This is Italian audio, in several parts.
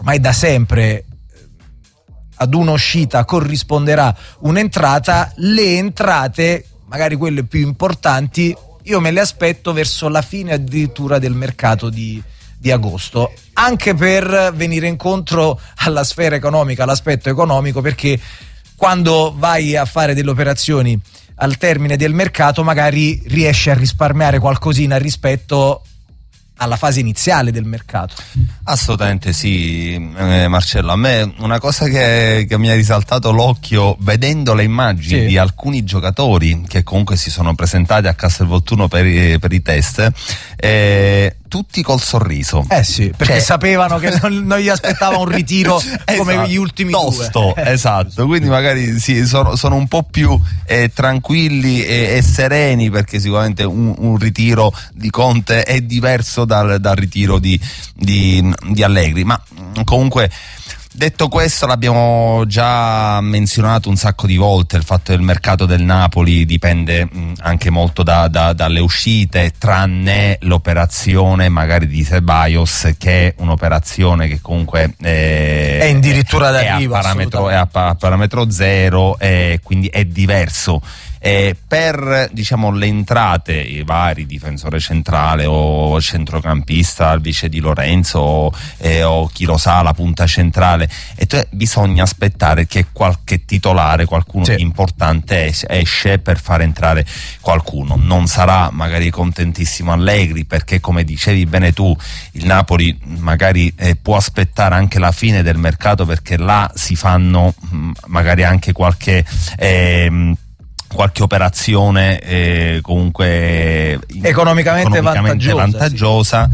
ormai da sempre ad un'uscita corrisponderà un'entrata, le entrate, magari quelle più importanti, io me le aspetto verso la fine addirittura del mercato di agosto, anche per venire incontro alla sfera economica, all'aspetto economico, perché quando vai a fare delle operazioni al termine del mercato magari riesci a risparmiare qualcosina rispetto alla fase iniziale del mercato. Assolutamente sì, Marcello. A me una cosa che mi ha risaltato l'occhio vedendo le immagini di alcuni giocatori che comunque si sono presentati a Castelvolturno per i test, tutti col sorriso. Sì, perché sapevano che non gli aspettava un ritiro come gli ultimi tosto, due. Esatto, quindi magari sono un po' più tranquilli e sereni, perché sicuramente un ritiro di Conte è diverso dal ritiro di Allegri. Ma comunque, detto questo, l'abbiamo già menzionato un sacco di volte, il fatto del mercato del Napoli dipende anche molto dalle uscite, tranne l'operazione magari di Ceballos, che è un'operazione che comunque è addirittura d'arrivo, è a parametro zero, quindi è diverso. Per le entrate, i vari difensore centrale o centrocampista, il vice di Lorenzo o chi lo sa, la punta centrale, bisogna aspettare che qualche titolare, qualcuno di importante esce per far entrare qualcuno. Non sarà magari contentissimo Allegri, perché come dicevi bene tu, il Napoli magari può aspettare anche la fine del mercato, perché là si fanno magari anche qualche operazione comunque economicamente vantaggiosa,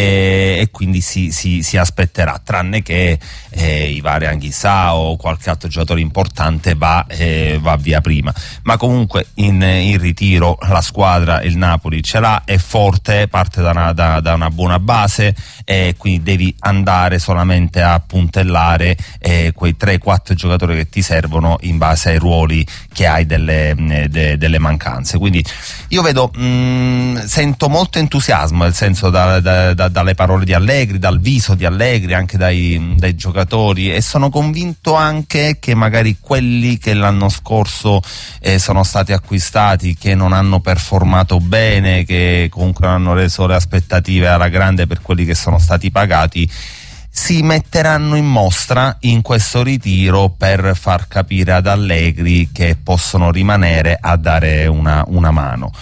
e quindi si aspetterà, tranne che i vari Anghissà o qualche altro giocatore importante va via prima. Ma comunque in ritiro la squadra, il Napoli ce l'ha, è forte, parte da una buona base, quindi devi andare solamente a puntellare quei 3-4 giocatori che ti servono in base ai ruoli che hai delle mancanze. Quindi io vedo, sento molto entusiasmo, nel senso dalle parole di Allegri, dal viso di Allegri, anche dai giocatori, e sono convinto anche che magari quelli che l'anno scorso sono stati acquistati, che non hanno performato bene, che comunque non hanno reso le aspettative alla grande per quelli che sono stati pagati, si metteranno in mostra in questo ritiro per far capire ad Allegri che possono rimanere a dare una mano.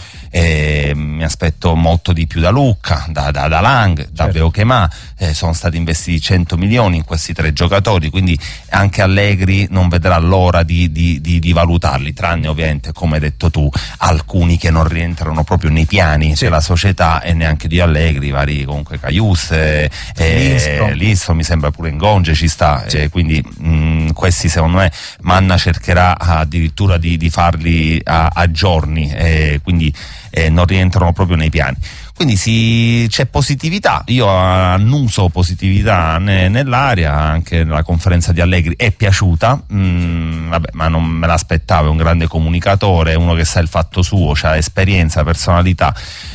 Mi aspetto molto di più da Lucca, da Lang, da Beukema. Sono stati investiti 100 milioni in questi 3 giocatori, quindi anche Allegri non vedrà l'ora di valutarli, tranne ovviamente, come hai detto tu, alcuni che non rientrano proprio nei piani della società e neanche di Allegri, vari comunque Caius, Listro, mi sembra pure Ngonge ci sta, quindi questi secondo me Manna cercherà addirittura di farli a giorni, quindi non rientrano proprio nei piani. Quindi c'è positività, io annuso positività nell'aria. Anche la conferenza di Allegri è piaciuta, ma non me l'aspettavo, è un grande comunicatore, uno che sa il fatto suo, ha esperienza, personalità.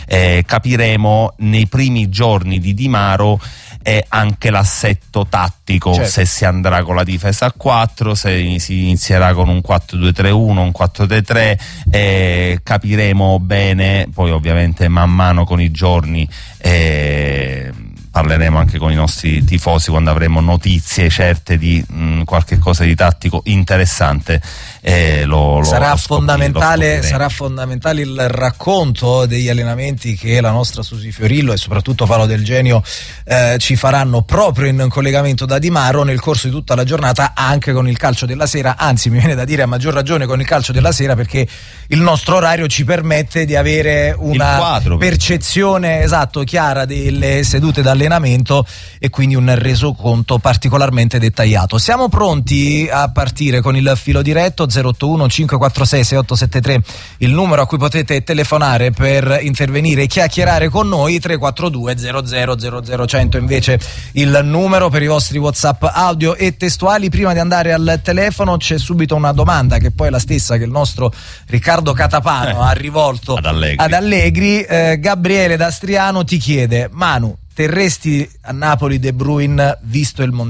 Capiremo nei primi giorni di Di Maro anche l'assetto tattico, se si andrà con la difesa a 4, se si inizierà con un 4-2-3-1, un 4-3-3, capiremo bene. Poi ovviamente man mano con i giorni parleremo anche con i nostri tifosi quando avremo notizie certe di qualche cosa di tattico interessante. Sarà fondamentale il racconto degli allenamenti che la nostra Susi Fiorillo e soprattutto Paolo Del Genio ci faranno proprio in collegamento da Di Maro nel corso di tutta la giornata, anche con il calcio della sera, anzi mi viene da dire a maggior ragione con il calcio della sera, perché il nostro orario ci permette di avere una percezione chiara delle sedute d'allenamento e quindi un resoconto particolarmente dettagliato. Siamo pronti a partire con il filo diretto. 081 546 6873 il numero a cui potete telefonare per intervenire e chiacchierare con noi. 342 00 100 invece il numero per i vostri WhatsApp audio e testuali. Prima di andare al telefono c'è subito una domanda che poi è la stessa che il nostro Riccardo Catapano ha rivolto ad Allegri. Gabriele D'Astriano ti chiede: Manu, terresti a Napoli De Bruyne visto il mondiale?